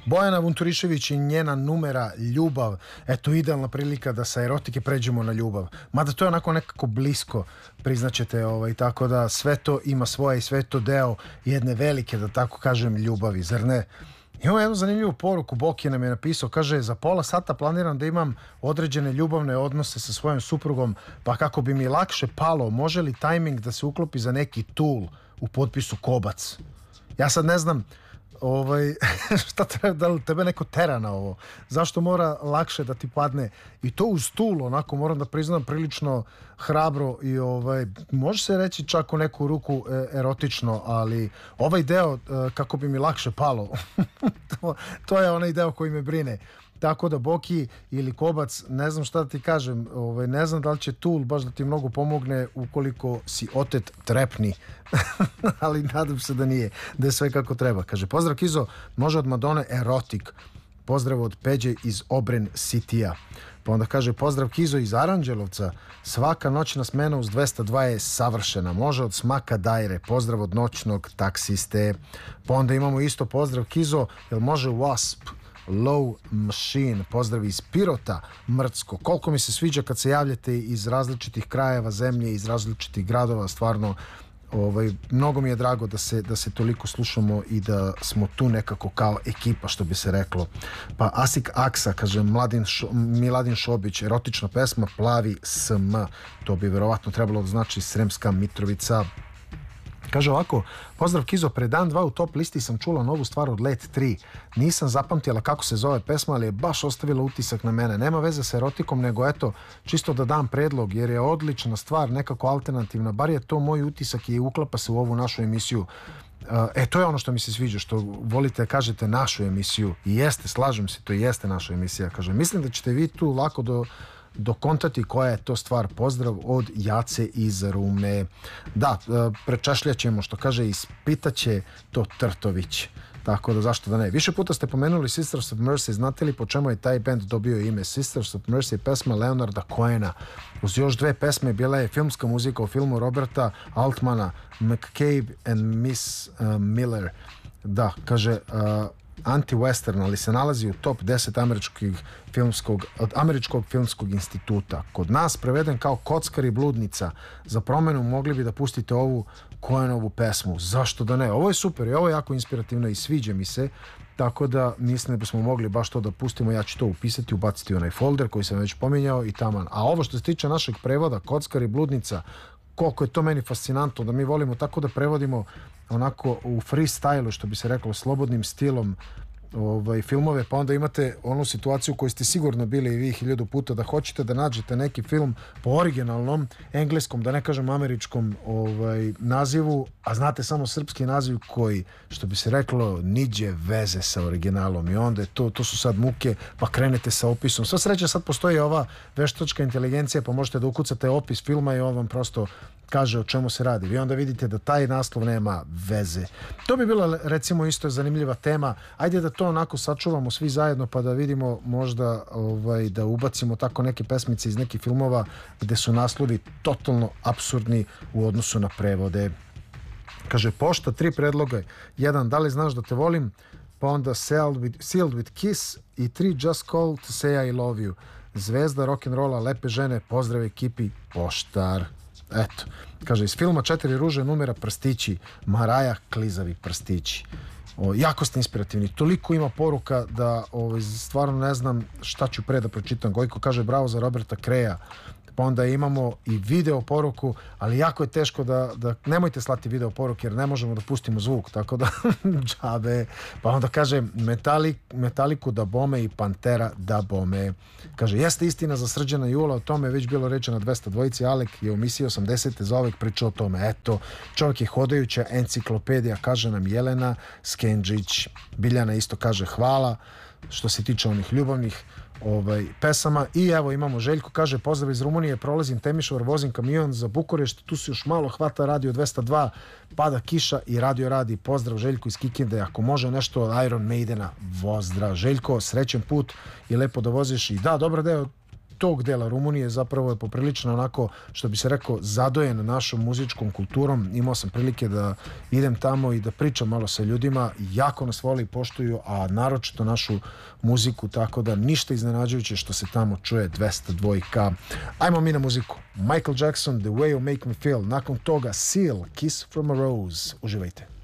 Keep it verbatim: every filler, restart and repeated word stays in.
Bojana Vunturišević i njena numera Ljubav. Eto, idealna prilika da sa erotike pređemo na ljubav. Mada to je onako nekako blisko, priznaćete, ovaj, tako da sve to ima svoje i sve to deo jedne velike, da tako kažem, ljubavi, zar ne? Imamo jednu zanimljivu poruku, Boki nam je napisao, kaže, za pola sata planiram da imam određene ljubavne odnose sa svojom suprugom, pa kako bi mi lakše palo, može li tajming da se uklopi za neki tool u potpisu Kobac? Ja sad ne znam, ovaj, šta treba, da li tebe neko tera na ovo? Zašto mora lakše da ti padne? I to uz tool, onako, moram da priznam, prilično hrabro i ovaj, može se reći čak u neku ruku erotično, ali ovaj deo, kako bi mi lakše palo, to, to je onaj deo koji me brine. Tako da Boki ili Kobac, ne znam šta da ti kažem, ovaj, ne znam da li će tool baš da ti mnogo pomogne ukoliko si otet trepni, ali nadam se da nije, da je sve kako treba. Kaže, pozdrav Kizo, može od Madone erotik, pozdrav od Peđe iz Obren City-a. Pa onda kaže, pozdrav Kizo iz Aranđelovca, svaka noćna smena uz dvesta dva je savršena, može od Smaka Dajre, pozdrav od noćnog taksiste. Pa onda imamo isto pozdrav Kizo, jel može Wasp, Low Machine, pozdrav iz Pirota, Mrcko. Koliko mi se sviđa kad se javljate iz različitih krajeva zemlje, iz različitih gradova, stvarno ovaj, mnogo mi je drago da se, da se toliko slušamo i da smo tu nekako kao ekipa, što bi se reklo. Pa Asik Aksa, kaže, Mladin Šo, Miladin Šobić, erotična pesma Plavi S M, to bi verovatno trebalo da znači Sremska Mitrovica. Kaže ovako, pozdrav Kizo, pre dan dva u top listi sam čula novu stvar od Let tri. Nisam zapamtila kako se zove pesma, ali je baš ostavila utisak na mene. Nema veze sa erotikom, nego eto, čisto da dam predlog, jer je odlična stvar, nekako alternativna. Bar je to moj utisak i uklapa se u ovu našu emisiju. E, to je ono što mi se sviđa, što volite, kažete našu emisiju. I jeste, slažem se, to i jeste naša emisija. Kaže, mislim da ćete vi tu lako do... dokontati koja je to stvar. Pozdrav od Jace iz Rume. Da, prečašljaćemo, što kaže, ispitaće to Trtović, tako da zašto da ne. Više puta ste pomenuli Sisters of Mercy, znate li po čemu je taj band dobio ime? Sisters of Mercy je pesma Leonarda Cohena, uz još dve pesme bila je filmska muzika u filmu Roberta Altmana, McCabe and Miss uh, Miller. Da, kaže, uh, anti-western, ali se nalazi u top deset američkog filmskog, od američkog filmskog instituta. Kod nas preveden kao Kockar i bludnica. Za promenu mogli bi da pustite ovu Cohenovu pesmu. Zašto da ne? Ovo je super i ovo je jako inspirativno i sviđa mi se, tako da mislim da bismo mogli baš to da pustimo. Ja ću to upisati, ubaciti u onaj folder koji sam već pominjao i taman. A ovo što se tiče našeg prevoda, Kockar i bludnica, koliko je to meni fascinantno da mi volimo tako da prevodimo onako u freestylu, što bi se reklo, slobodnim stilom, ovaj, filmove, pa onda imate onu situaciju koju ste sigurno bili i vi hiljadu puta, da hoćete da nađete neki film po originalnom engleskom, da ne kažem američkom ovaj, nazivu, a znate samo srpski naziv koji, što bi se reklo, niđe veze sa originalom, i onda je to, to su sad muke, pa krenete sa opisom. Sva sreća, sad postoji ova veštačka inteligencija, pa možete da ukucate opis filma i on vam prosto kaže o čemu se radi. Vi onda vidite da taj naslov nema veze. To bi bila recimo isto zanimljiva tema. Ajde da to onako sačuvamo svi zajedno, pa da vidimo možda ovaj, da ubacimo tako neke pesmice iz nekih filmova gde su naslovi totalno apsurdni u odnosu na prevode. Kaže, pošta, tri predloga. Jedan, da li znaš da te volim? Pa onda Sealed with, Sealed with Kiss i tri Just Call to Say I Love You. Zvezda rock'n'rolla, lepe žene, pozdrav ekipi, Poštar. Eto, kaže, iz filma Četiri ruže numera Prstići, Maraja klizavi prstići. O, jako ste inspirativni, toliko ima poruka da o, stvarno ne znam šta ću pre da pročitam. Gojko kaže, bravo za Roberta Kreja. Pa onda imamo i video poruku, ali jako je teško da, da nemojte slati video poruke jer ne možemo da pustimo zvuk, tako da džabe. Pa onda kaže, Metalik, Metaliku da bome i Pantera da bome. Kaže, jeste istina za Srđana Jula, o tome je već bilo reče na dvesta dvojici. Alek je u emisiji osamdesete za ovek pričao o tome. Eto, čovjek je hodajuća enciklopedija, kaže nam Jelena Skenđić. Biljana isto kaže hvala što se tiče onih ljubavnih ovaj, pesama. I evo imamo Željko, kaže, pozdrav iz Rumunije, prolazim Temišvar, vozim kamion za Bukurešt, tu se još malo hvata radio dvesta dva, pada kiša i radio radi. Pozdrav Željko iz Kikinde, ako može nešto od Iron Maidena, pozdrav Željko, srećen put i lepo da voziš. I da, dobar deo tog dela Rumunije zapravo je poprilično onako, što bi se rekao, zadojen našom muzičkom kulturom. Imao sam prilike da idem tamo i da pričam malo sa ljudima, jako nas voli i poštuju, a naročito našu muziku, tako da ništa iznenađujuće što se tamo čuje dvesta dva. Ajmo mi na muziku. Michael Jackson, The Way You Make Me Feel, nakon toga Seal, Kiss from a Rose. Uživajte.